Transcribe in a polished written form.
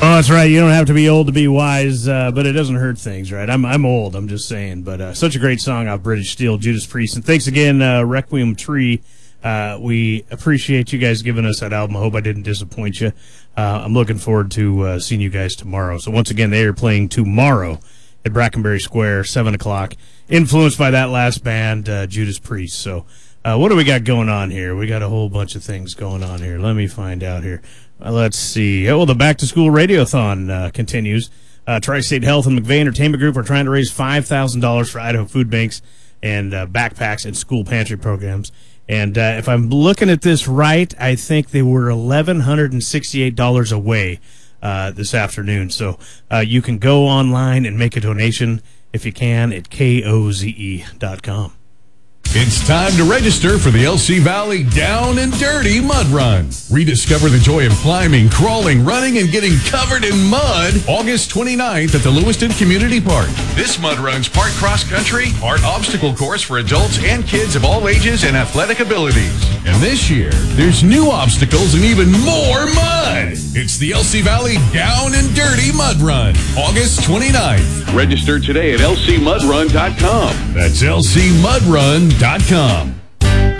Oh, that's right. You don't have to be old to be wise, but it doesn't hurt things, right? I'm old, I'm just saying. But such a great song off British Steel, Judas Priest. And thanks again, Requiem Tree. We appreciate you guys giving us that album. I hope I didn't disappoint you. I'm looking forward to seeing you guys tomorrow. So once again, they are playing tomorrow at Brackenbury Square, 7 o'clock. Influenced by that last band, Judas Priest. So what do we got going on here? We got a whole bunch of things going on here. Let me find out here. Let's see. Oh, the back-to-school radiothon continues. Tri-State Health and McVeigh Entertainment Group are trying to raise $5,000 for Idaho food banks and backpacks and school pantry programs. And if I'm looking at this right, I think they were $1,168 away this afternoon. So you can go online and make a donation if you can at koze.com. It's time to register for the LC Valley Down and Dirty Mud Run. Rediscover the joy of climbing, crawling, running, and getting covered in mud August 29th at the Lewiston Community Park. This mud run's part cross-country, part obstacle course for adults and kids of all ages and athletic abilities. And this year, there's new obstacles and even more mud. It's the LC Valley Down and Dirty Mud Run, August 29th. Register today at lcmudrun.com. That's lcmudrun.com.